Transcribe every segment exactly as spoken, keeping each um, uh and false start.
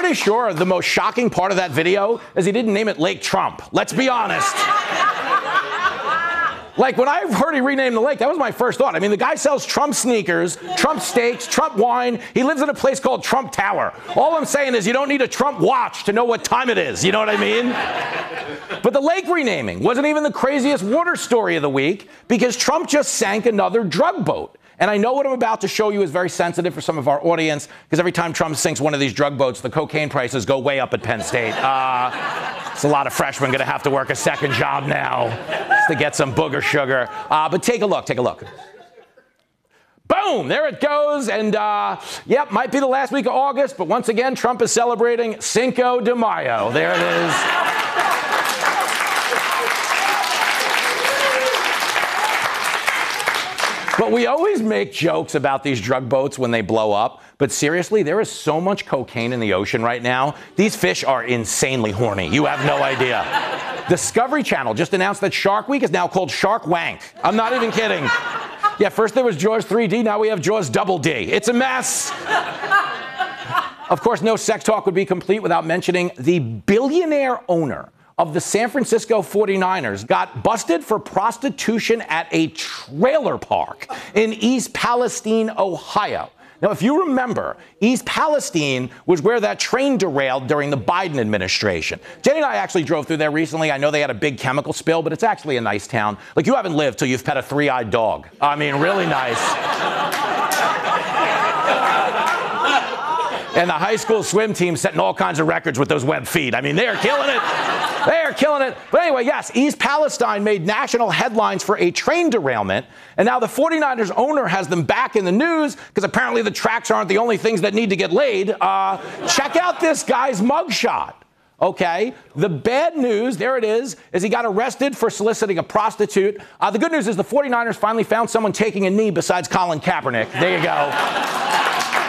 pretty sure the most shocking part of that video is he didn't name it Lake Trump. Let's be honest. Like, when I heard he renamed the lake, that was my first thought. I mean, the guy sells Trump sneakers, Trump steaks, Trump wine. He lives in a place called Trump Tower. All I'm saying is you don't need a Trump watch to know what time it is. You know what I mean? But the lake renaming wasn't even the craziest water story of the week because Trump just sank another drug boat. And I know what I'm about to show you is very sensitive for some of our audience because every time Trump sinks one of these drug boats, the cocaine prices go way up at Penn State. Uh, it's a lot of freshmen going to have to work a second job now just to get some booger sugar. Uh, but take a look, take a look. Boom, there it goes. And, uh, yep, might be the last week of August, but once again, Trump is celebrating Cinco de Mayo. There it is. But we always make jokes about these drug boats when they blow up. But seriously, there is so much cocaine in the ocean right now. These fish are insanely horny. You have no idea. Discovery Channel just announced that Shark Week is now called Shark Wank. I'm not even kidding. Yeah, first there was Jaws three D, now we have Jaws Double D. It's a mess. Of course, no sex talk would be complete without mentioning the billionaire owner of the San Francisco forty-niners got busted for prostitution at a trailer park in East Palestine, Ohio. Now, if you remember, East Palestine was where that train derailed during the Biden administration. Jenny and I actually drove through there recently. I know they had a big chemical spill, but it's actually a nice town. Like, you haven't lived till you've pet a three-eyed dog. I mean, really nice. And the high school swim team setting all kinds of records with those web feet. I mean, they are killing it. They are killing it. But anyway, yes, East Palestine made national headlines for a train derailment. And now the forty-niners owner has them back in the news because apparently the tracks aren't the only things that need to get laid. Uh, check out this guy's mugshot. Okay, the bad news, there it is, is he got arrested for soliciting a prostitute. Uh, the good news is the forty-niners finally found someone taking a knee besides Colin Kaepernick. There you go.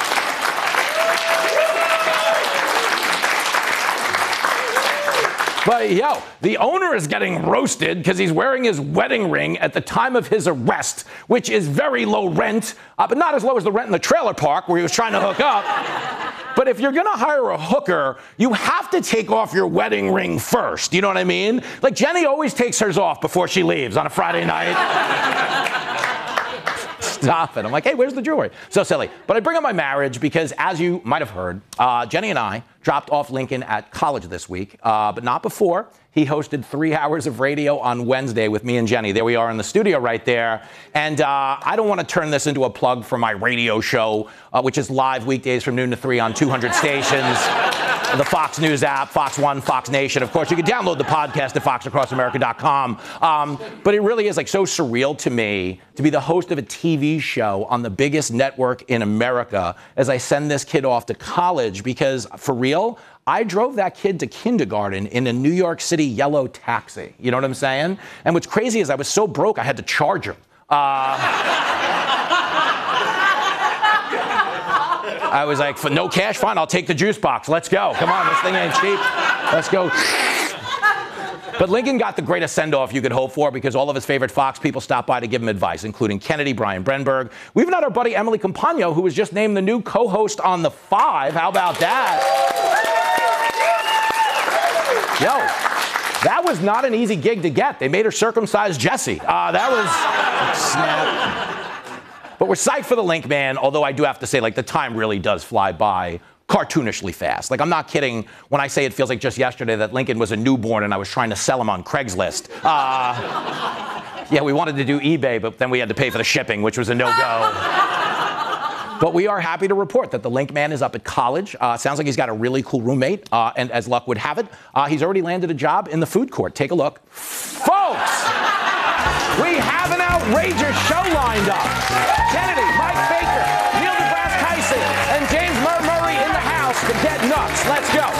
But, yo, the owner is getting roasted because he's wearing his wedding ring at the time of his arrest, which is very low rent, uh, but not as low as the rent in the trailer park where he was trying to hook up. But if you're going to hire a hooker, you have to take off your wedding ring first. You know what I mean? Like, Jenny always takes hers off before she leaves on a Friday night. Stop it. I'm like, hey, where's the jewelry? So silly. But I bring up my marriage because, as you might have heard, uh, Jenny and I dropped off Lincoln at college this week, uh, but not before. He hosted three hours of radio on Wednesday with me and Jenny. There we are in the studio right there. And uh, I don't want to turn this into a plug for my radio show, uh, which is live weekdays from noon to three on two hundred stations. The Fox News app, Fox One, Fox Nation. Of course, you can download the podcast at fox across america dot com. Um, but it really is like so surreal to me to be the host of a T V show on the biggest network in America as I send this kid off to college because, for real, I drove that kid to kindergarten in a New York City yellow taxi. You know what I'm saying? And what's crazy is I was so broke, I had to charge him. Uh, I was like, for no cash, fine, I'll take the juice box. Let's go. Come on, this thing ain't cheap. Let's go. But Lincoln got the greatest send-off you could hope for because all of his favorite Fox people stopped by to give him advice, including Kennedy, Brian Brenberg. We even had our buddy Emily Compagno, who was just named the new co-host on The Five. How about that? Yo, that was not an easy gig to get. They made her circumcise Jesse. Uh, that was snap. But we're psyched for the Link Man, although I do have to say, like, the time really does fly by cartoonishly fast. Like, I'm not kidding when I say it feels like just yesterday that Lincoln was a newborn and I was trying to sell him on Craigslist. Uh, yeah, we wanted to do eBay, but then we had to pay for the shipping, which was a no-go. But we are happy to report that the Link Man is up at college. Uh, sounds like he's got a really cool roommate, uh, and as luck would have it, uh, he's already landed a job in the food court. Take a look. Folks, we have an outrageous show lined up. Kennedy, Mike Baker, Neil deGrasse Tyson, and James Murray Murray in the house to get nuts. Let's go.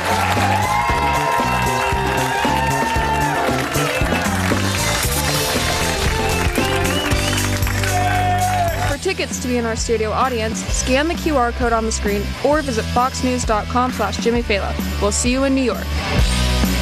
For tickets to be in our studio audience, scan the Q R code on the screen or visit fox news dot com slash Jimmy Fallon. We'll see you in New York.